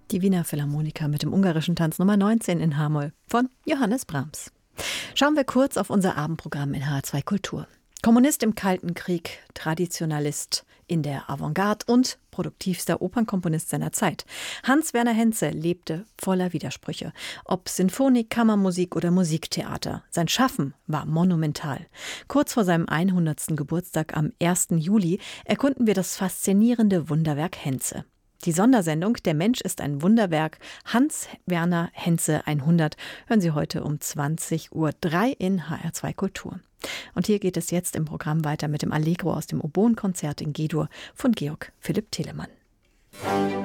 Die Wiener Philharmoniker mit dem ungarischen Tanz Nummer 19 in H-Moll von Johannes Brahms. Schauen wir kurz auf unser Abendprogramm in H2 Kultur. Kommunist im Kalten Krieg, Traditionalist in der Avantgarde und produktivster Opernkomponist seiner Zeit. Hans-Werner Henze lebte voller Widersprüche. Ob Sinfonik, Kammermusik oder Musiktheater. Sein Schaffen war monumental. Kurz vor seinem 100. Geburtstag am 1. Juli erkunden wir das faszinierende Wunderwerk Henze. Die Sondersendung »Der Mensch ist ein Wunderwerk« Hans-Werner Henze 100 hören Sie heute um 20:03 Uhr in HR2 Kultur. Und hier geht es jetzt im Programm weiter mit dem Allegro aus dem Oboenkonzert in G-Dur von Georg Philipp Telemann.